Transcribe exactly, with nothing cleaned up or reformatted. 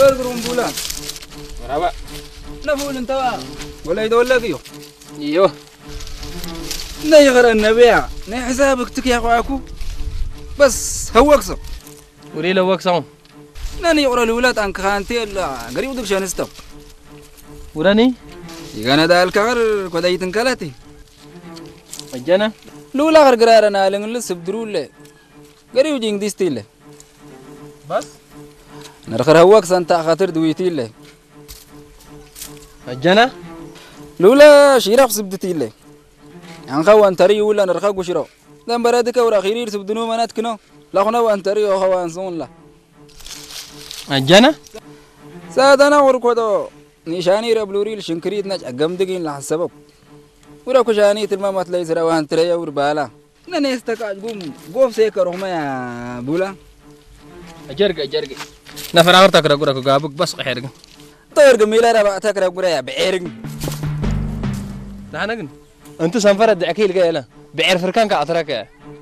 برجرون بولا مرحبا نفول انت ولا يدور لك يو ايوه نيغر النبيع ني حسابك تك يا اخوكو بس هوكسو ولي لو وكسون ناني يقرا الولاد انك خانتي لا قريب دك شانستو وراني يغانا دالك غير كدايتن كلاتي مجانا لولا غير قرارنا لنل سبدرول قريب جين ديستيل بس نرخر هوكس انت خاطر دويتيل مجانا لولا شيرا سبدتي له ان خو انتري ولا نرخق شرو دم برادك ورا خيرير سبدنو منات كنو لا خنا وانتري او خو انسون لا مجانا سادنا وركودو نيشاني ربلوريل شنكريت نج اغمدغين لحسبب ورا كشاني تلمامات لي سرا وانتري يور بالا ننستقاج قوم قوف سيكرو ما بولا اجرق اجرق نفر عورتك رغرك غابك بس خيرك طير جميله ربع تكره غريا بعيرن لا نغن انت سنفر دعكيل قايله بعير فركانك اعترك